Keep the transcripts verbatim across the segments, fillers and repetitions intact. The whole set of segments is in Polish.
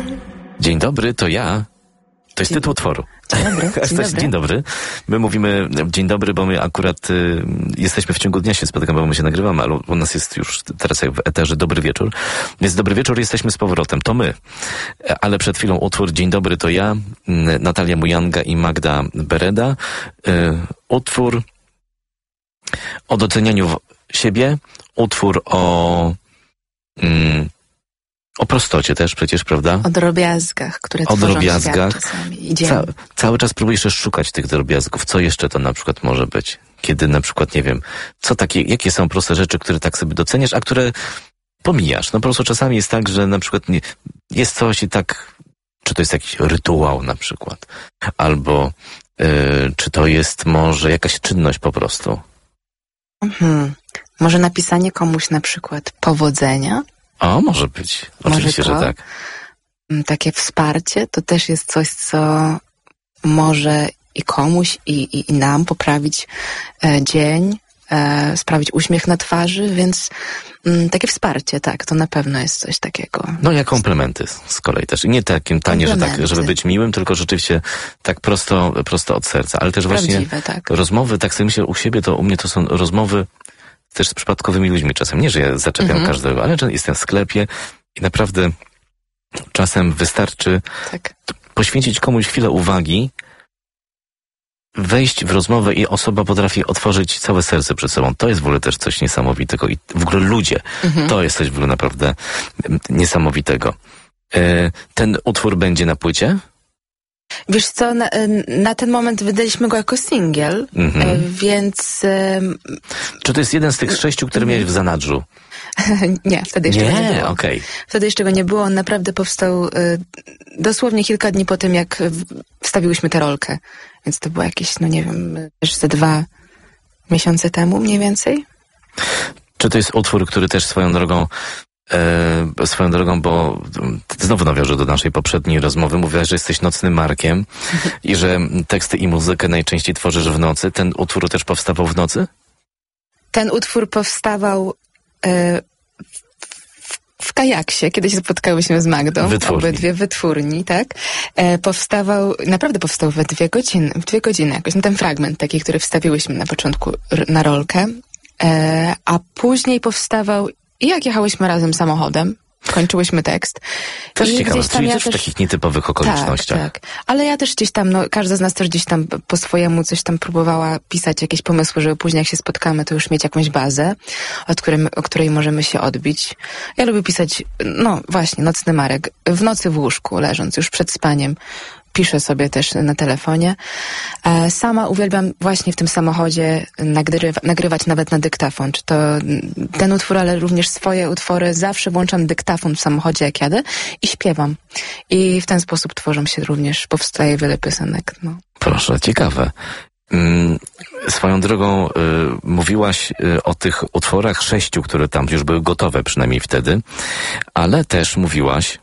Dzień dobry, to ja. To jest Dzień tytuł utworu. Dzień dobry. Dzień dobry. Dzień dobry. My mówimy dzień dobry, bo my akurat y, jesteśmy w ciągu dnia się spotykamy, bo my się nagrywamy, ale u nas jest już teraz jak w eterze dobry wieczór. Więc dobry wieczór, jesteśmy z powrotem. To my. Ale przed chwilą utwór Dzień dobry, to ja. Natalia Mujanga i Magda Bereda. Y, utwór o docenianiu siebie. Utwór o... Mm, O prostocie też przecież, prawda? O drobiazgach, które o tworzą drobiazgach. świat czasami. Idziemy. Ca- cały czas próbujesz też szukać tych drobiazgów. Co jeszcze to na przykład może być? Kiedy na przykład, nie wiem, co takie, jakie są proste rzeczy, które tak sobie doceniasz, a które pomijasz? No po prostu czasami jest tak, że na przykład nie, jest coś i tak, czy to jest jakiś rytuał na przykład, albo yy, czy to jest może jakaś czynność po prostu. Mhm. Może napisanie komuś na przykład powodzenia? O, może być. Oczywiście, może to, że tak. Takie wsparcie to też jest coś, co może i komuś, i, i, i nam poprawić e, dzień, e, sprawić uśmiech na twarzy, więc m, takie wsparcie, tak, to na pewno jest coś takiego. No jak komplementy z, z kolei też. I nie takim tanie, że tak, żeby być miłym, tylko rzeczywiście tak prosto, prosto od serca. Ale też Prawdziwe, właśnie tak. rozmowy, tak sobie myślę u siebie, to u mnie to są rozmowy też z przypadkowymi ludźmi czasem. Nie, że ja zaczepiam mhm. każdego, ale że jestem w sklepie i naprawdę czasem wystarczy tak. poświęcić komuś chwilę uwagi, wejść w rozmowę i osoba potrafi otworzyć całe serce przed sobą. To jest w ogóle też coś niesamowitego. I w ogóle ludzie, mhm. to jest coś w ogóle naprawdę niesamowitego. Ten utwór będzie na płycie? Wiesz co, na, na ten moment wydaliśmy go jako singiel, mhm. więc... Um... Czy to jest jeden z tych sześciu, które miałeś w zanadrzu? Nie, wtedy jeszcze nie, go nie było. Okay. Wtedy jeszcze go nie było. On naprawdę powstał y, dosłownie kilka dni po tym, jak wstawiłyśmy tę rolkę. Więc to było jakieś, no nie wiem, też ze dwa miesiące temu mniej więcej. Czy to jest utwór, który też swoją drogą E, swoją drogą, bo znowu nawiążę do naszej poprzedniej rozmowy, mówiłaś, że jesteś nocnym Markiem i że teksty i muzykę najczęściej tworzysz w nocy. Ten utwór też powstawał w nocy? Ten utwór powstawał e, w, w kajaksie. Kiedyś spotkałyśmy z Magdą. Wytwórni. Obydwie wytwórni, tak? E, powstawał, naprawdę powstał we dwie godziny, w dwie godziny jakoś. No, ten fragment taki, który wstawiłyśmy na początku r- na rolkę. E, a później powstawał I jak jechałyśmy razem samochodem, kończyłyśmy tekst. Też ciekawe, czyli ja też w takich nietypowych okolicznościach. Tak, tak. Ale ja też gdzieś tam, no każda z nas też gdzieś tam po swojemu coś tam próbowała pisać, jakieś pomysły, żeby później jak się spotkamy, to już mieć jakąś bazę, od której, o której możemy się odbić. Ja lubię pisać, no właśnie, nocny Marek, w nocy w łóżku, leżąc już przed spaniem. Piszę sobie też na telefonie. Sama uwielbiam właśnie w tym samochodzie nagrywa, nagrywać nawet na dyktafon. Czy to ten utwór, ale również swoje utwory. Zawsze włączam dyktafon w samochodzie, jak jadę i śpiewam. I w ten sposób tworzą się również, powstaje wiele piosenek. No. Proszę, ciekawe. Mm, swoją drogą y, mówiłaś y, o tych utworach sześciu, które tam już były gotowe, przynajmniej wtedy, ale też mówiłaś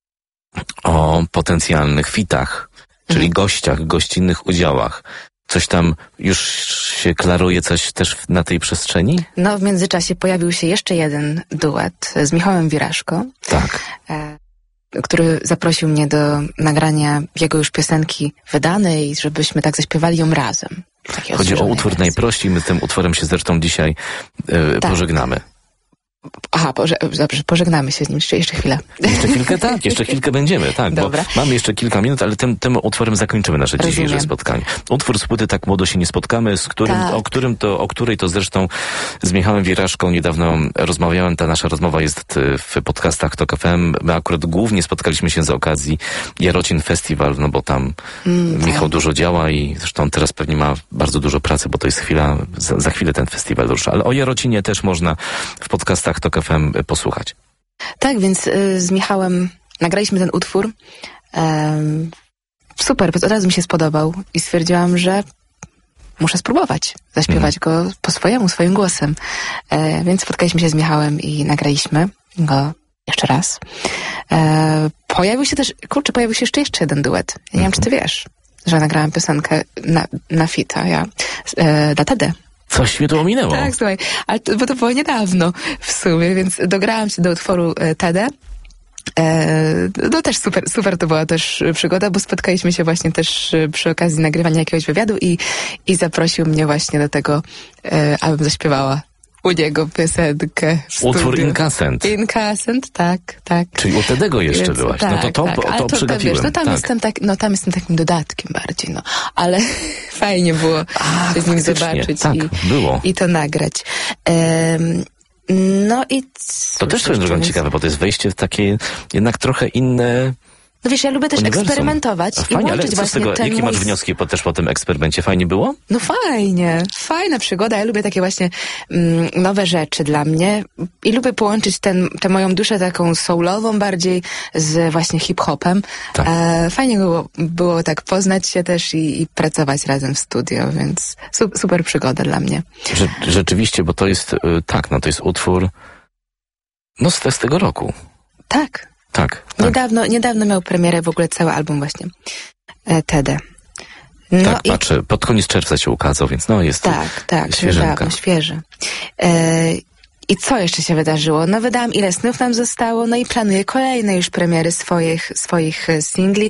o potencjalnych fitach, czyli mhm. gościach, gościnnych udziałach. Coś tam już się klaruje, coś też na tej przestrzeni? No, w międzyczasie pojawił się jeszcze jeden duet z Michałem Wiraszko. Tak. E, który zaprosił mnie do nagrania jego już piosenki wydanej, żebyśmy tak zaśpiewali ją razem. Chodzi o utwór wersji. Najprościej, my tym utworem się zresztą dzisiaj e, tak. pożegnamy. Aha, poże- dobrze, pożegnamy się z nim jeszcze, jeszcze chwilę. Jeszcze chwilkę, tak, jeszcze chwilkę będziemy, tak, Dobra. bo mamy jeszcze kilka minut, ale tym, tym utworem zakończymy nasze Rozumiem. dzisiejsze spotkanie. Utwór z płyty Tak młodo się nie spotkamy, z którym, tak. o którym to, o której to zresztą z Michałem Wiraszką niedawno rozmawiałem. Ta nasza rozmowa jest w podcastach Tok F M. My akurat głównie spotkaliśmy się z okazji Jarocin Festival, no bo tam mm, Michał tak. dużo działa i zresztą teraz pewnie ma bardzo dużo pracy, bo to jest chwila, za, za chwilę ten festiwal rusza. Ale o Jarocinie też można w podcastach Tok F M posłuchać. Tak, więc y, z Michałem nagraliśmy ten utwór. Um, super, od razu mi się spodobał i stwierdziłam, że muszę spróbować zaśpiewać mm. go po swojemu, swoim głosem. E, więc spotkaliśmy się z Michałem i nagraliśmy go jeszcze raz. E, pojawił się też, kurczę, pojawił się jeszcze jeszcze jeden duet. Ja nie mm. wiem, czy ty wiesz, że nagrałam piosenkę na, na fita, ja, e, dla T D. Coś mnie tu ominęło. Tak, słuchaj, ale to, bo to było niedawno w sumie, więc dograłam się do utworu T D E, no też super, super to była też przygoda, bo spotkaliśmy się właśnie też przy okazji nagrywania jakiegoś wywiadu i, i zaprosił mnie właśnie do tego, e, abym zaśpiewała u niego piosenkę w Utwór studiu. Incascent. Incascent, tak, tak. Czyli u Tedego jeszcze Więc, byłaś. tak, no to to, tak. to, Ale to to, przegapiłem. Wiesz, no, tam tak. jestem tak, no tam jestem takim dodatkiem bardziej, no. Ale fajnie było A, się z nim faktycznie, zobaczyć tak, i, było. i to nagrać. Um, no i cóż, To też swoją drogą więc- ciekawe, bo to jest wejście w takie jednak trochę inne No wiesz, ja lubię też uniwersum. eksperymentować A i fajnie, ale łączyć co z właśnie tego, ten jakie mój... masz wnioski po, też po tym eksperymencie? Fajnie było? No fajnie, fajna przygoda. Ja lubię takie właśnie mm, nowe rzeczy dla mnie i lubię połączyć ten, tę moją duszę taką soulową bardziej z właśnie hip-hopem. Tak. E, fajnie było, było tak poznać się też i, i pracować razem w studio, więc su, super przygoda dla mnie. Że, rzeczywiście, bo to jest, y, tak, no to jest utwór no z, z tego roku. Tak. Tak, tak. Niedawno, niedawno miał premierę w ogóle cały album właśnie e, Tede. No tak, i patrzę, pod koniec czerwca się ukazał, więc no jest tak, tak, świeżynka. niedawno, świeży. E, I co jeszcze się wydarzyło? No wydałam Ile snów nam zostało, no i planuję kolejne już premiery swoich, swoich e, singli.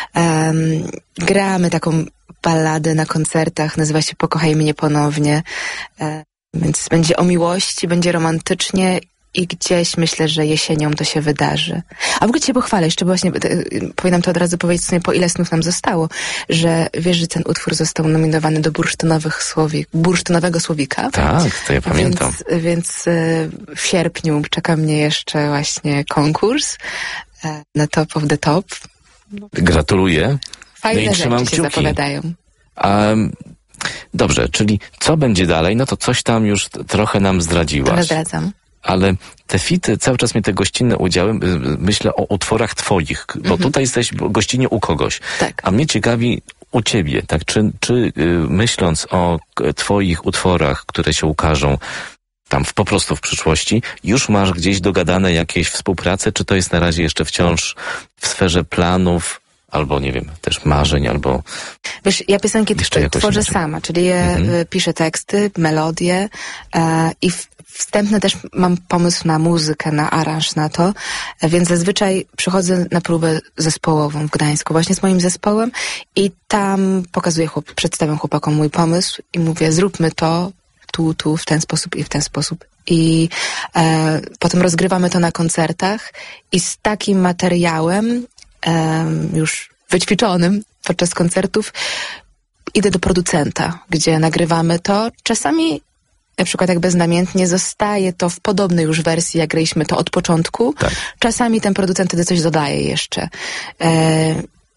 Um, gramy taką balladę na koncertach, nazywa się Pokochaj mnie ponownie. E, więc będzie o miłości, będzie romantycznie i gdzieś myślę, że jesienią to się wydarzy. A w ogóle cię pochwalę, jeszcze właśnie y, powinnam to od razu powiedzieć sobie, po Ile snów nam zostało, że wiesz, że ten utwór został nominowany do bursztynowych słowik, bursztynowego słowika. Tak, to ja pamiętam. Więc, więc y, w sierpniu czeka mnie jeszcze właśnie konkurs y, na Top of the Top. Gratuluję. Fajne no i trzymam rzeczy się kciuki. zapowiadają. Um, dobrze, czyli co będzie dalej? No to coś tam już t- trochę nam zdradziłaś. Ale zdradzam. Ale te fity, cały czas mnie te gościnne udziały, y, myślę o utworach twoich, bo Mhm. tutaj jesteś gościnnie u kogoś. Tak. A mnie ciekawi u ciebie, tak? Czy, czy y, myśląc o k- twoich utworach, które się ukażą tam w, po prostu w przyszłości, już masz gdzieś dogadane jakieś współprace, czy to jest na razie jeszcze wciąż w sferze planów, albo nie wiem, też marzeń, albo... Wiesz, ja piosenki Jeszcze jakoś tworzę inaczej. sama, czyli ja Mhm. y, piszę teksty, melodie e, i w, wstępny też mam pomysł na muzykę, na aranż na to, e, więc zazwyczaj przychodzę na próbę zespołową w Gdańsku właśnie z moim zespołem i tam pokazuję, chłop, przedstawiam chłopakom mój pomysł i mówię, zróbmy to tu, tu, w ten sposób i w ten sposób. I e, potem rozgrywamy to na koncertach i z takim materiałem em, już wyćwiczonym podczas koncertów idę do producenta, gdzie nagrywamy to. Czasami, na przykład jak Beznamiętnie, zostaje to w podobnej już wersji, jak graliśmy to od początku. Tak. Czasami ten producent wtedy coś dodaje jeszcze. E,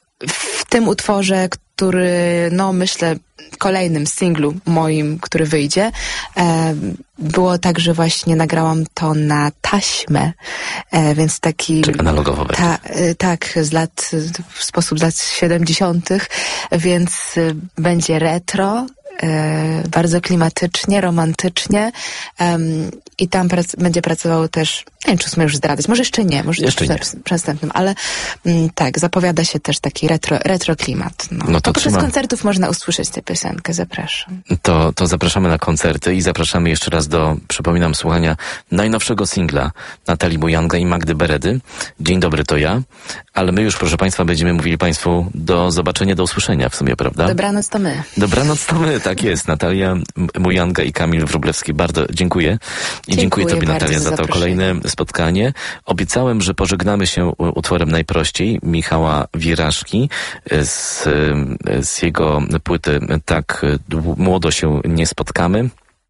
w tym utworze, który, no myślę, kolejnym singlu moim, który wyjdzie, e, było tak, że właśnie nagrałam to na taśmę, e, więc taki... Czy analogowo będzie? Ta, e, tak, z lat, w sposób z lat siedemdziesiątych, więc e, będzie retro, e, bardzo klimatycznie, romantycznie em, i tam prac, będzie pracowało też, nie wiem, czy w sumie już zdradzać, może jeszcze nie, może Jeszcze nie. w następnym, ale mm, tak, zapowiada się też taki retro, retro klimat. No. No to to podczas trzymam- koncertów można usłyszeć tę piosenkę, zapraszam. To, to zapraszamy na koncerty i zapraszamy jeszcze raz do, przypominam, słuchania najnowszego singla Natalii Mujanga i Magdy Beredy. Dzień dobry, to ja. Ale my już, proszę Państwa, będziemy mówili Państwu do zobaczenia, do usłyszenia w sumie, prawda? Dobranoc, to my. Dobranoc, to my, tak jest. Natalia M- Mujanga i Kamil Wróblewski. Bardzo dziękuję. I dziękuję, Dziękuję Tobie, bardzo Natalia, za za to zaproszenie. kolejne spotkanie. Obiecałem, że pożegnamy się u- utworem Najprościej Michała Wieraszki z, z jego płyty Tak dłu- młodo się nie spotkamy.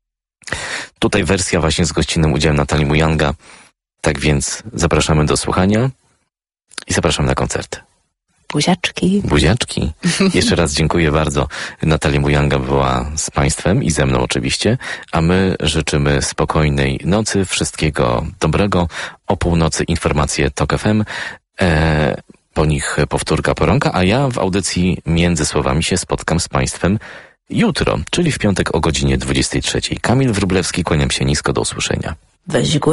Tutaj wersja właśnie z gościnnym udziałem Natalii Mujanga. Tak więc zapraszamy do słuchania i zapraszam na koncert. Buziaczki. Buziaczki. Jeszcze raz dziękuję bardzo. Natalia Mujanga była z Państwem i ze mną oczywiście, a my życzymy spokojnej nocy, wszystkiego dobrego. O północy informacje Tok F M, e, po nich powtórka poranka, a ja w audycji Między Słowami się spotkam z Państwem jutro, czyli w piątek o godzinie dwudziestej trzeciej. Kamil Wróblewski, kłaniam się nisko, do usłyszenia. Weź